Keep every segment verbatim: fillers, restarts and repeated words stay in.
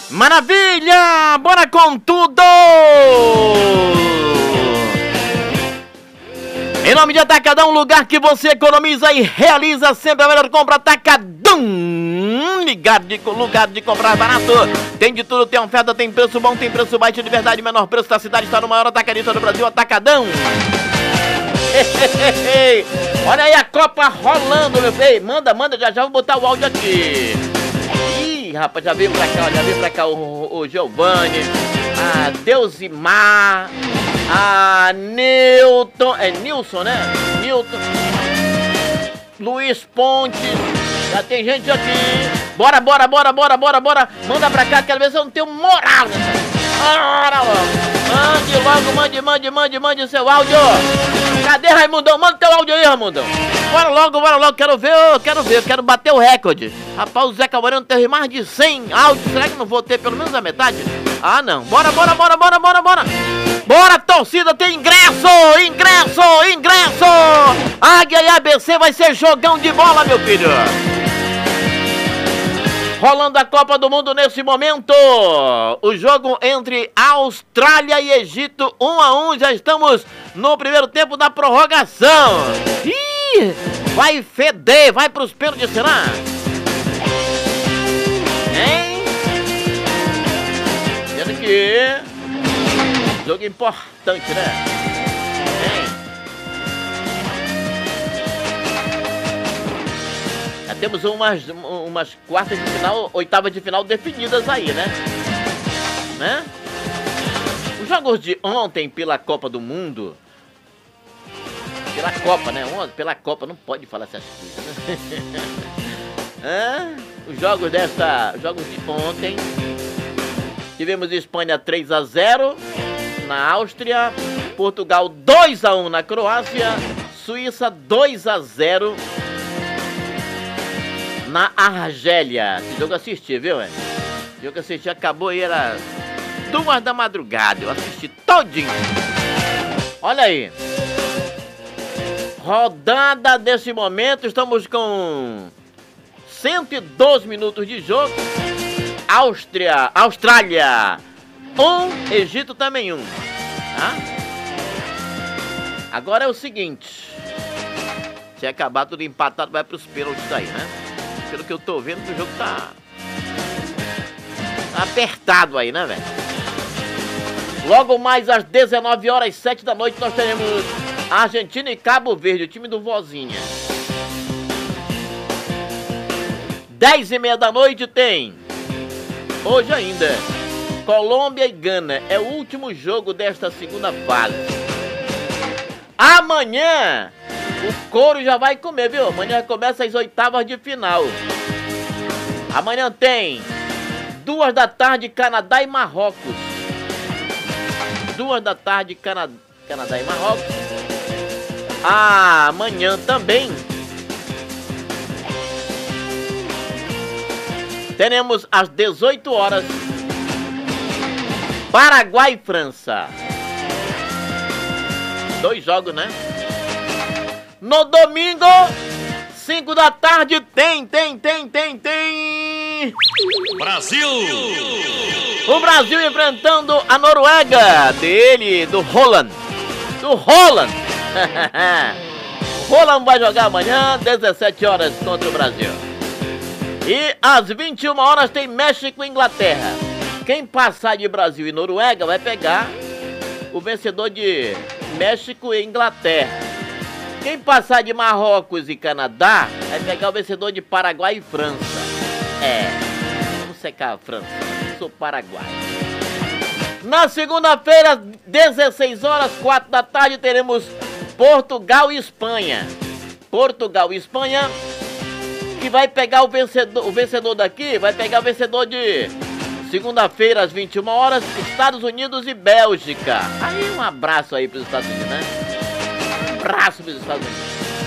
Maravilha! Bora com tudo! Em nome de Atacadão, lugar que você economiza e realiza sempre a melhor compra. Atacadão! Ligado de, lugar de comprar barato. Tem de tudo, tem oferta, tem preço bom, tem preço baixo de verdade. Menor preço da cidade, está no maior atacadista do Brasil, Atacadão. Olha aí a Copa rolando, meu filho. Manda, manda, já já vou botar o áudio aqui. Ih, rapaz, já veio pra cá, já veio pra cá o, o Giovanni, a Deusimar, a Newton, é Nilson, né? Newton, Luiz Pontes, já tem gente aqui. Bora, bora, bora, bora, bora, bora. Manda pra cá, quero ver se eu não tenho moral nessa. Bora logo. Mande logo, mande, mande, mande, mande o seu áudio. Cadê, Raimundão? Manda teu áudio aí, Raimundão. Bora logo, bora logo, quero ver, eu quero ver, eu quero bater o recorde. Rapaz, o Zeca Moreno teve mais de cem áudios, será que não vou ter pelo menos a metade? Ah, não. Bora, bora, bora, bora, bora, bora. Bora, torcida, tem ingresso, ingresso, ingresso. Águia e A B C vai ser jogão de bola, meu filho. Rolando a Copa do Mundo nesse momento, o jogo entre Austrália e Egito, um a um, já estamos no primeiro tempo da prorrogação. Ih, vai feder, vai pros pênaltis, será? Hein? Sendo que jogo importante, né? Hein? Já temos umas, umas quartas de final, oitavas de final definidas aí, né? Né? Os jogos de ontem pela Copa do Mundo, pela Copa, né? Ontem, pela Copa, não pode falar essas coisas, né? Hã? Os jogos dessa, os jogos de ontem, tivemos Espanha três a zero na Áustria, Portugal dois a um na Croácia, Suíça dois a zero na Argélia. Esse jogo eu assisti, viu, velho? Esse jogo eu assisti, acabou aí, era duas da madrugada. Eu assisti todinho. Olha aí. Rodada desse momento, estamos com cento e doze minutos de jogo. Áustria, Austrália um, Egito também um. Tá? Agora é o seguinte. Se acabar tudo empatado, vai pros pênaltis aí, né? Pelo que eu tô vendo, que o jogo tá, tá apertado aí, né, velho? Logo mais às dezenove horas e sete da noite, nós teremos Argentina e Cabo Verde, o time do Vozinha. dez e meia da noite tem, hoje ainda, Colômbia e Gana. É o último jogo desta segunda fase. Amanhã o couro já vai comer, viu? Amanhã começa as oitavas de final. Amanhã tem duas da tarde, Canadá e Marrocos. Duas da tarde, Cana... Canadá e Marrocos. Ah, amanhã também teremos às dezoito horas, Paraguai e França. Dois jogos, né? No domingo, cinco da tarde, tem, tem, tem, tem, tem... Brasil! O Brasil enfrentando a Noruega, dele, do Haaland. Do Haaland. O Haaland vai jogar amanhã, dezessete horas, contra o Brasil. E às vinte e uma horas tem México e Inglaterra. Quem passar de Brasil e Noruega vai pegar o vencedor de México e Inglaterra. Quem passar de Marrocos e Canadá vai pegar o vencedor de Paraguai e França. É, vamos secar a França, eu sou Paraguai. Na segunda-feira, dezesseis horas, quatro da tarde, teremos Portugal e Espanha. Portugal e Espanha, que vai pegar o vencedor, o vencedor daqui, vai pegar o vencedor de segunda-feira, às vinte e uma horas, Estados Unidos e Bélgica. Aí um abraço aí para os Estados Unidos, né? Abraço para os Estados Unidos.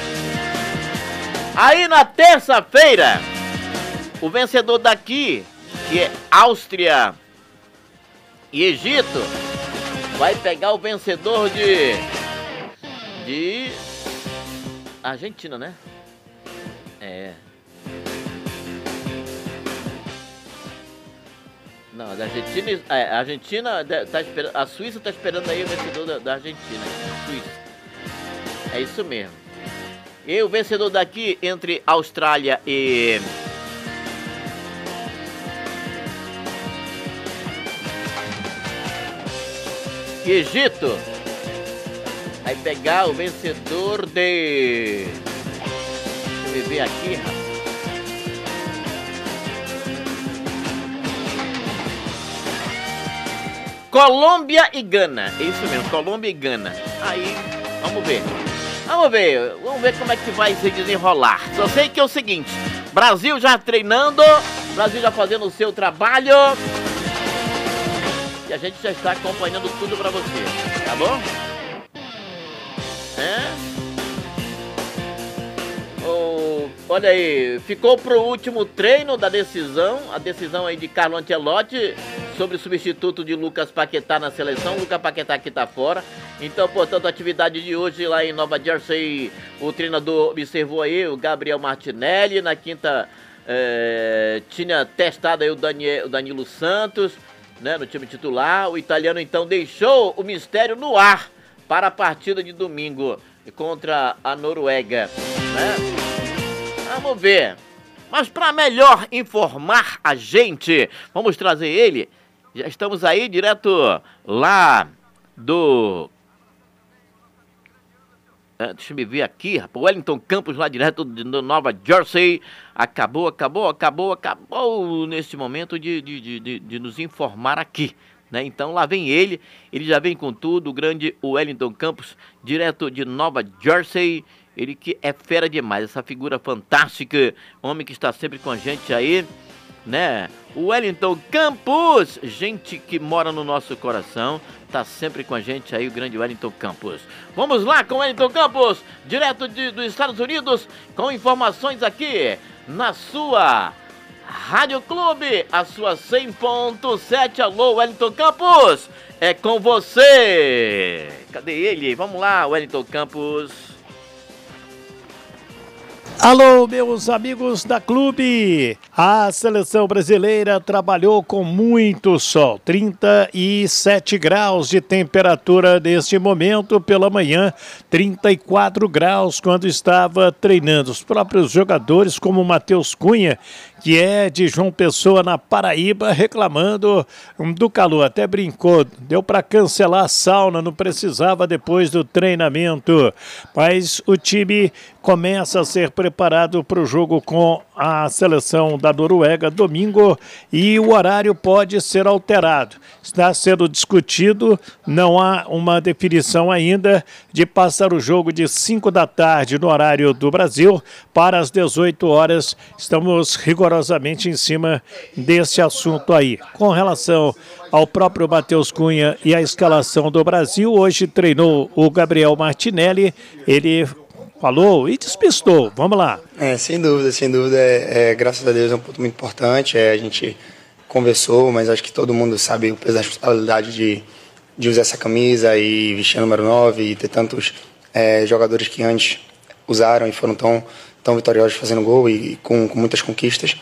Aí na terça-feira, o vencedor daqui, que é Áustria e Egito, vai pegar o vencedor de de Argentina, né? É. Não, da Argentina, é, a Argentina tá esperando, a Suíça está esperando aí o vencedor da, da Argentina, Suíça. É isso mesmo. E o vencedor daqui entre Austrália e Egito vai pegar o vencedor de... Deixa eu ver aqui, rapaz. Colômbia e Gana. É isso mesmo, Colômbia e Gana. Aí, vamos ver. Vamos ver, vamos ver como é que vai se desenrolar. Só sei que é o seguinte, Brasil já treinando, Brasil já fazendo o seu trabalho. E a gente já está acompanhando tudo pra você, tá bom? É? Oh, olha aí, ficou pro último treino da decisão, a decisão aí de Carlo Ancelotti sobre o substituto de Lucas Paquetá na seleção. Lucas Paquetá que tá fora. Então, portanto, a atividade de hoje lá em Nova Jersey, o treinador observou aí o Gabriel Martinelli. Na quinta, é, tinha testado aí o, Daniel, o Danilo Santos, né, no time titular. O italiano, então, deixou o mistério no ar para a partida de domingo contra a Noruega, né? Vamos ver. Mas para melhor informar a gente, vamos trazer ele. Já estamos aí direto lá do... É, deixa eu ver aqui, rapaz. Wellington Campos, lá direto de Nova Jersey. Acabou, acabou, acabou, acabou neste momento de, de, de, de, de nos informar aqui, né? Então lá vem ele, ele já vem com tudo, o grande Wellington Campos, direto de Nova Jersey. Ele que é fera demais, essa figura fantástica, homem que está sempre com a gente aí, né? O Wellington Campos, gente que mora no nosso coração, tá sempre com a gente aí, o grande Wellington Campos. Vamos lá com o Wellington Campos, direto de, dos Estados Unidos, com informações aqui na sua Rádio Clube, a sua cem ponto sete. Alô, Wellington Campos, é com você. Cadê ele? Vamos lá, Wellington Campos. Alô, meus amigos da Clube! A seleção brasileira trabalhou com muito sol, trinta e sete graus de temperatura neste momento pela manhã, trinta e quatro graus quando estava treinando. Os próprios jogadores, como o Matheus Cunha, que é de João Pessoa, na Paraíba, reclamando do calor. Até brincou, deu para cancelar a sauna, não precisava depois do treinamento. Mas o time começa a ser preparado para o jogo com a seleção da Noruega domingo e o horário pode ser alterado. Está sendo discutido, não há uma definição ainda de passar o jogo de cinco da tarde no horário do Brasil para as dezoito horas. Estamos rigorosamente em cima desse assunto aí. Com relação ao próprio Matheus Cunha e a escalação do Brasil, hoje treinou o Gabriel Martinelli, ele falou e despistou. Vamos lá. É, sem dúvida, sem dúvida. É, é, graças a Deus é um ponto muito importante. É, a gente conversou, mas acho que todo mundo sabe o peso da responsabilidade de, de usar essa camisa e vestir a número nove e ter tantos é, jogadores que antes usaram e foram tão, tão vitoriosos fazendo gol e, e com, com muitas conquistas.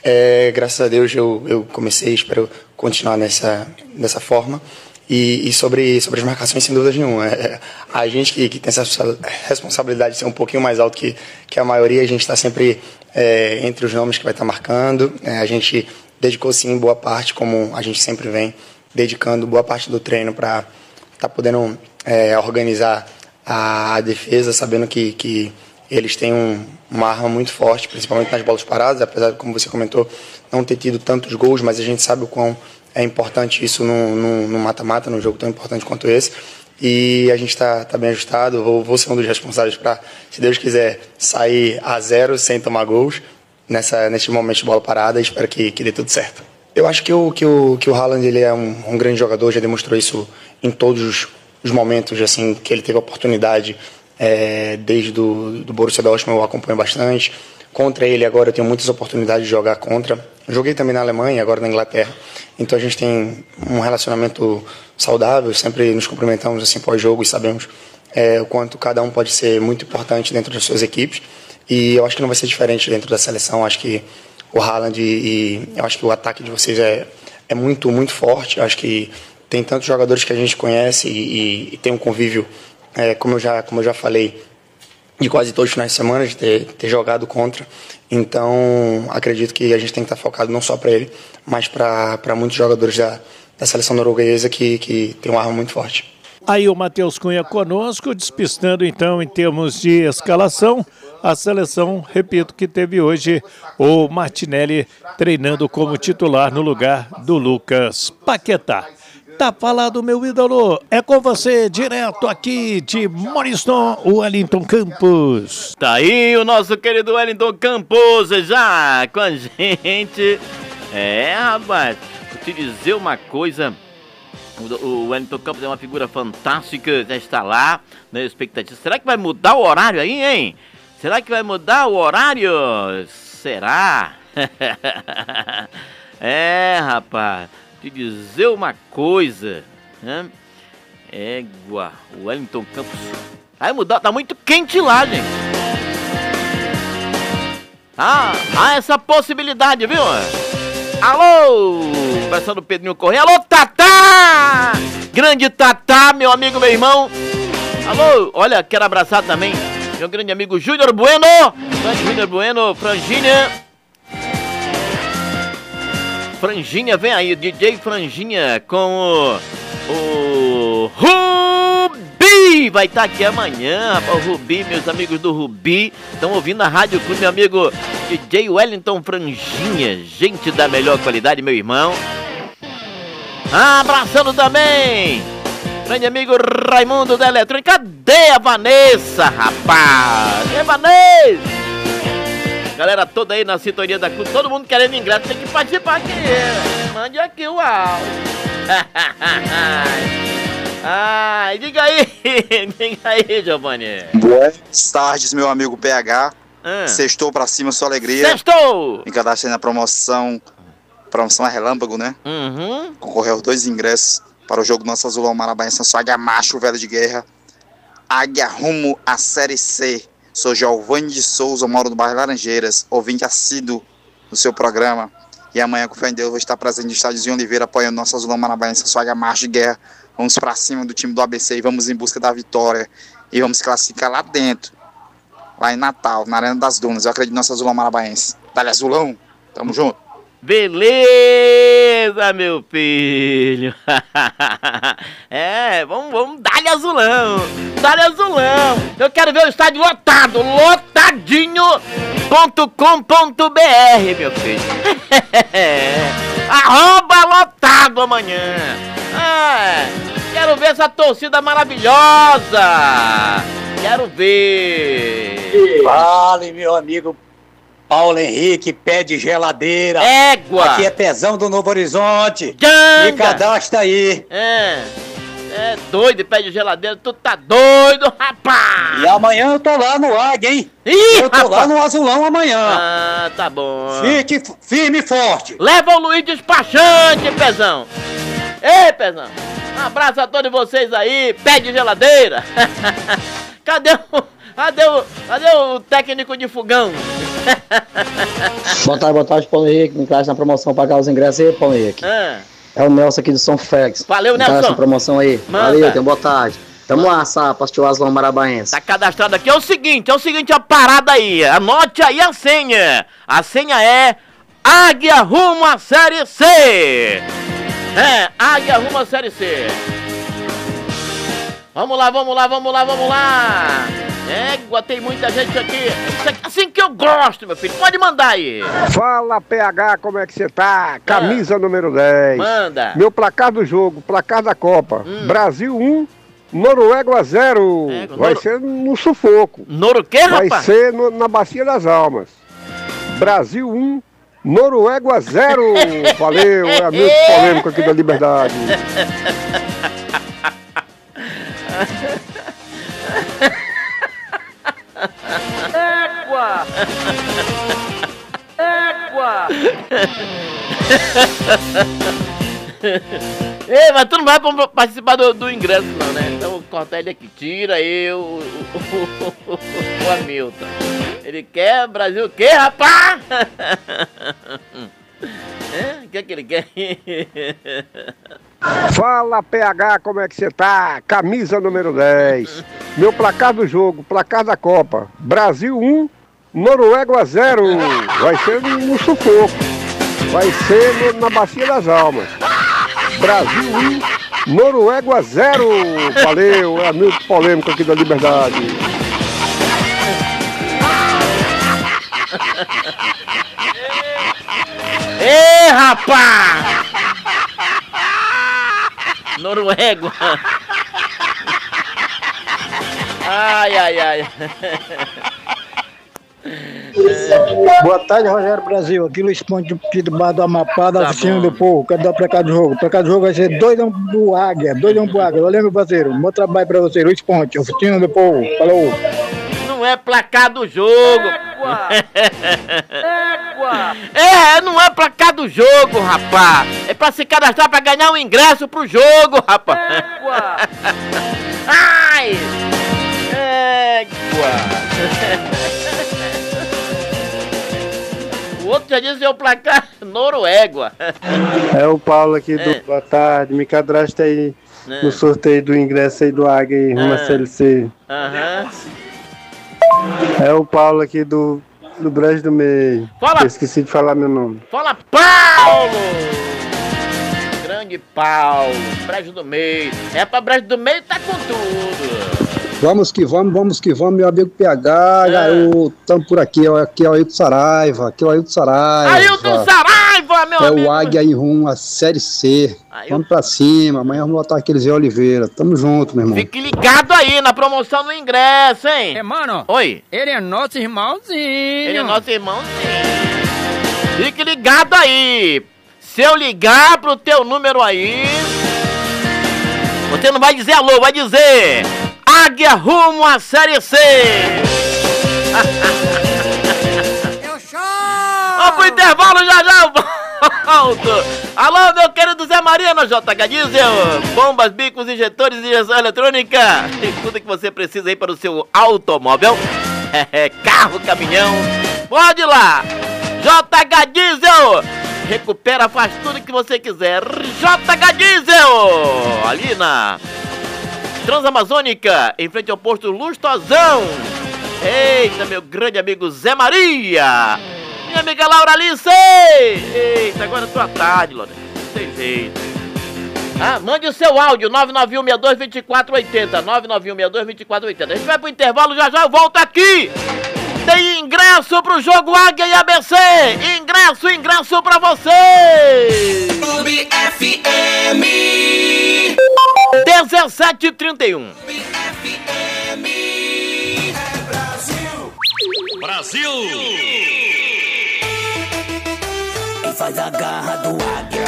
É, graças a Deus eu, eu comecei e espero continuar nessa, dessa forma. E, e sobre, sobre as marcações, sem dúvida nenhuma. É, a gente que, que tem essa responsabilidade de ser um pouquinho mais alto que, que a maioria, a gente está sempre é, entre os nomes que vai estar tá marcando. É, a gente dedicou, sim, boa parte, como a gente sempre vem, dedicando boa parte do treino para estar tá podendo é, organizar a, a defesa, sabendo que, que eles têm um, uma arma muito forte, principalmente nas bolas paradas, apesar de, como você comentou, não ter tido tantos gols, mas a gente sabe o quão é importante isso no mata-mata, num jogo tão importante quanto esse. E a gente está tá bem ajustado. Vou, vou ser um dos responsáveis para, se Deus quiser, sair a zero sem tomar gols nessa, neste momento de bola parada. Espero que, que dê tudo certo. Eu acho que o, que o, que o Haaland ele é um, um grande jogador, já demonstrou isso em todos os, os momentos assim, que ele teve a oportunidade. É, desde do, do Borussia Dortmund eu acompanho bastante. Contra ele agora eu tenho muitas oportunidades de jogar contra. Joguei também na Alemanha, agora na Inglaterra. Então a gente tem um relacionamento saudável, sempre nos cumprimentamos assim pós-jogo e sabemos é, o quanto cada um pode ser muito importante dentro das suas equipes. E eu acho que não vai ser diferente dentro da seleção. Acho que o Haaland e, e eu acho que o ataque de vocês é, é muito, muito forte. Acho que tem tantos jogadores que a gente conhece e, e, e tem um convívio, é, como, eu já, como eu já falei, de quase todos os finais de semana, de ter, ter jogado contra. Então, acredito que a gente tem que estar focado não só para ele, mas para muitos jogadores da, da seleção norueguesa que, que tem uma arma muito forte. Aí o Matheus Cunha conosco, despistando então em termos de escalação a seleção, repito, que teve hoje o Martinelli treinando como titular no lugar do Lucas Paquetá. Tá falado, meu ídolo, é com você direto aqui de Morriston, Wellington Campos. Tá aí o nosso querido Wellington Campos já com a gente. É, rapaz, vou te dizer uma coisa. O Wellington Campos é uma figura fantástica, já está lá, na expectativa. Será que vai mudar o horário aí, hein? Será que vai mudar o horário? Será? É, rapaz, te dizer uma coisa, né? Égua, o Wellington Campos vai mudar, tá muito quente lá, gente. Ah, há essa possibilidade, viu? Alô, conversando o Pedrinho Correia. Alô, Tatá! Grande Tatá, meu amigo, meu irmão. Alô, olha, quero abraçar também meu grande amigo Júnior Bueno. Grande Júnior Bueno, Franginha. Franginha, vem aí, D J Franginha com o, o Rubi. Vai estar aqui amanhã, rapaz, o Rubi, meus amigos do Rubi. Estão ouvindo a Rádio Clube, meu amigo D J Wellington Franginha, gente da melhor qualidade, meu irmão. Ah, abraçando também grande amigo Raimundo da Eletrônica. Cadê a Vanessa, rapaz? Cadê a Vanessa? Galera toda aí na sintonia da Clube, todo mundo querendo ingresso, tem que participar aqui. Mande aqui o áudio. Ai, diga aí, diga aí, Giovanni. Boas tardes, meu amigo P H. Ah. Sextou pra cima, sua alegria. Sextou! Me cadastrei na promoção, promoção a relâmpago, né? Uhum. Concorreu aos dois ingressos para o jogo Nosso Azulão Marabaense, sou Águia Macho, velho de guerra. Águia rumo à Série C. Sou Giovanni de Souza, moro no bairro Laranjeiras, ouvinte assíduo do seu programa. E amanhã, com fé em Deus, vou estar presente no Estádiozinho Oliveira, apoiando Nosso Azulão Marabaense, sou Águia Macho de guerra. Vamos pra cima do time do A B C e vamos em busca da vitória. E vamos classificar lá dentro, lá em Natal, na Arena das Dunas. Eu acredito no Nosso Azulão Marabaense. Dale Azulão, tamo junto. Beleza, meu filho. É, vamos, vamos, dá-lhe Azulão. Dá-lhe Azulão. Eu quero ver o estádio lotado, lotadinho ponto com ponto b r, meu filho. Arroba lotado amanhã. É, quero ver essa torcida maravilhosa. Quero ver. Vale, meu amigo Paulo Henrique, pé de geladeira. Égua. Aqui é Pezão do Novo Horizonte. Janga. Me cadastra aí. É, é doido, pé de geladeira, tu tá doido, rapaz. E amanhã eu tô lá no Águia, hein? Ih, eu tô rapaz. lá no Azulão amanhã. Ah, tá bom. Fique firme e forte. Leva o Luiz despachante, Pezão. Ei, Pezão. Um abraço a todos vocês aí, pé de geladeira. Cadê o, cadê o, cadê o técnico de fogão? Boa tarde, boa tarde, Paulo Henrique. Me encaixa na promoção, pagar os ingressos aí, Paulo Henrique. Ah. É o Nelson aqui do São Félix. Valeu, me encaixa Nelson. na promoção aí. Manda. Valeu, tenha boa tarde. Tamo lá, Sá, pra assistir o Azulão Marabaense. Tá cadastrado aqui. É o seguinte, é o seguinte, a parada aí. Anote aí a senha. A senha é Águia rumo à Série C. É, Águia rumo à Série C. Vamos lá, vamos lá, vamos lá, vamos lá. Égua, tem muita gente aqui. Isso aqui. Assim que eu gosto, meu filho. Pode mandar aí. Fala, P H, como é que você tá? Camisa ah. número dez. Manda. Meu placar do jogo, placar da Copa. Hum. Brasil um, Noruega zero. É, Vai Nor... ser no sufoco. Noro o quê, rapaz? Vai ser no, na Bacia das Almas. Brasil um, Noruega zero. Valeu, é amigo polêmico aqui da Liberdade. Égua! Égua! Ei, mas tu não vai participar do, do ingresso não, né? Então vou cortar ele aqui. Tira eu, o, o, o, o Hamilton. Ele quer Brasil o quê, rapaz? É? O que é que ele quer? Fala, P H, como é que você tá? Camisa número dez. Meu placar do jogo, placar da Copa. Brasil um, Noruega zero. Vai ser no sufoco. Vai ser no, na Bacia das Almas. Brasil um, Noruega zero. Valeu, é muito polêmico aqui da Liberdade. Ê, rapaz! Noruega. Ai, ai, ai. Boa tarde, Rogério Brasil. Aqui Luiz Ponte aqui do bar do Amapá, da Tá oficina bom. do povo. Quero dar o placar do jogo. O placar do jogo vai ser dois a um pro Águia. dois a um pro Águia. Valeu, meu parceiro. Bom trabalho pra você, Luiz Ponte, oficina do povo. Falou. Não é placar do jogo. Égua! Égua! É, não é placar do jogo, rapaz. É pra se cadastrar pra ganhar um ingresso pro jogo, rapaz. Égua! Ai! Égua! O outro já disse é o placar Noruega. É o Paulo aqui do É. Boa Tarde, me cadastra aí É. no sorteio do ingresso aí do Águia aí, rumo É. a C L C. Aham. É o Paulo aqui do, do Brejo do Meio. Fala. Eu esqueci de falar meu nome. Fala, Paulo! Grande Paulo, Brejo do Meio. É pra Brejo do Meio, tá com tudo. Vamos que vamos, vamos que vamos, meu amigo P H, É. garoto. Tamo por aqui, ó. Aqui é o Ailton Saraiva. Aqui é o Ailton Saraiva. Ailton Saraiva, meu É amigo. o Águia em rumo à Série C. Ailton. Vamos pra cima. Amanhã vamos botar aquele Zé Oliveira. Tamo junto, meu irmão. Fique ligado aí na promoção do ingresso, hein? É, mano, Oi, ele é nosso irmãozinho. ele é nosso irmão, sim. Fique ligado aí. Se eu ligar pro teu número aí, você não vai dizer alô, vai dizer Águia rumo à Série C. Eu choro! Vamos pro intervalo, já já eu volto. Alô, meu querido Zé Maria no J H Diesel. Bombas, bicos, injetores, injeção eletrônica. Tem tudo que você precisa aí para o seu automóvel. É, carro, caminhão. Pode ir lá. J H Diesel. Recupera, faz tudo que você quiser. J H Diesel. Ali na Transamazônica, em frente ao posto Lustosão. Eita, meu grande amigo Zé Maria. Minha amiga Laura Alice! Eita, agora é tua tarde, Lorena. Não tem jeito. Ah, mande o seu áudio, nove nove um seis dois dois quatro oito zero, nove nove um seis dois dois quatro oito zero. A gente vai pro intervalo, já já eu volto aqui. Tem ingresso pro jogo Águia e A B C. Ingresso, ingresso pra você. Clube F M. dezessete e trinta e um. Clube F M. É Brasil. Brasil! Quem faz a garra do Águia?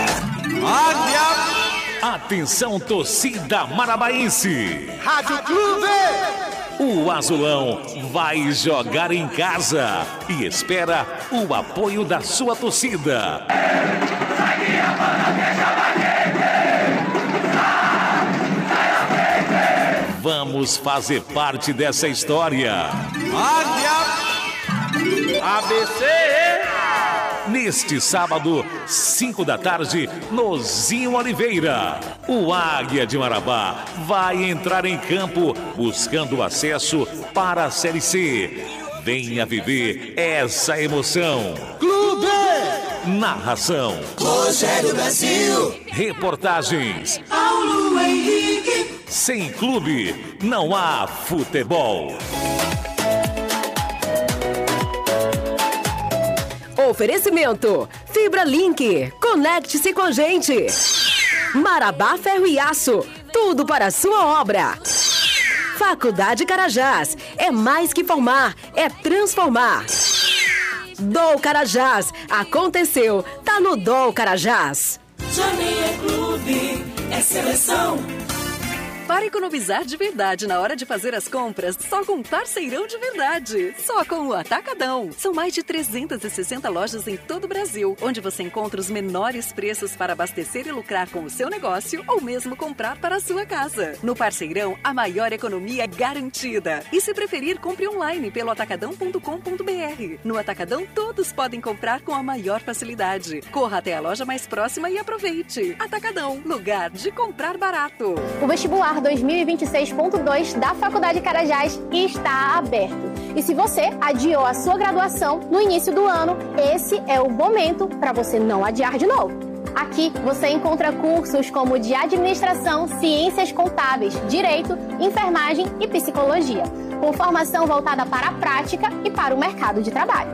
Águia! Atenção, torcida marabaense! Rádio Clube! O Azulão vai jogar em casa e espera o apoio da sua torcida. Vamos fazer parte dessa história. Águia! A B C. Neste sábado, cinco da tarde, no Zinho Oliveira. O Águia de Marabá vai entrar em campo buscando acesso para a Série C. Venha viver essa emoção. Clube! Narração: Rogério Brasil! reportagens. Paulo Henrique! Sem clube, não há futebol. Oferecimento: Fibra Link. Conecte-se com a gente. Marabá Ferro e Aço. Tudo para a sua obra. Faculdade Carajás. É mais que formar, é transformar. Dol Carajás. Aconteceu. Tá no Dol Carajás. Jamie é clube, é seleção. Para economizar de verdade na hora de fazer as compras, só com Parceirão de Verdade. Só com o Atacadão. São mais de trezentas e sessenta lojas em todo o Brasil, onde você encontra os menores preços para abastecer e lucrar com o seu negócio ou mesmo comprar para a sua casa. No Parceirão, a maior economia é garantida. E se preferir, compre online pelo atacadão ponto com ponto br. No Atacadão, todos podem comprar com a maior facilidade. Corra até a loja mais próxima e aproveite. Atacadão, lugar de comprar barato. O vestibular dois mil e vinte e seis ponto dois da Faculdade Carajás está aberto. E se você adiou a sua graduação no início do ano, esse é o momento para você não adiar de novo. Aqui você encontra cursos como de administração, ciências contábeis, direito, enfermagem e psicologia, com formação voltada para a prática e para o mercado de trabalho.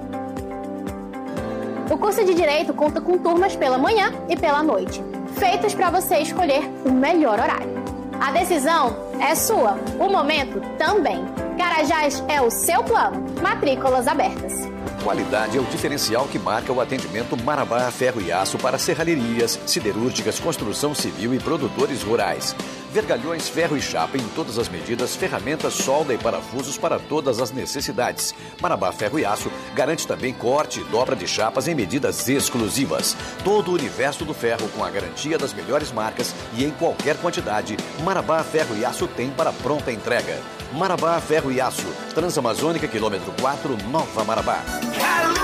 O curso de Direito conta com turmas pela manhã e pela noite, feitos para você escolher o melhor horário. A decisão é sua, o momento também. Carajás é o seu plano. Matrículas abertas. Qualidade é o diferencial que marca o atendimento Marabá Ferro e Aço para serralherias, siderúrgicas, construção civil e produtores rurais. Vergalhões, ferro e chapa em todas as medidas, ferramentas, solda e parafusos para todas as necessidades. Marabá Ferro e Aço garante também corte e dobra de chapas em medidas exclusivas. Todo o universo do ferro com a garantia das melhores marcas e em qualquer quantidade, Marabá Ferro e Aço tem para pronta entrega. Marabá Ferro e Aço, Transamazônica, quilômetro quatro, Nova Marabá.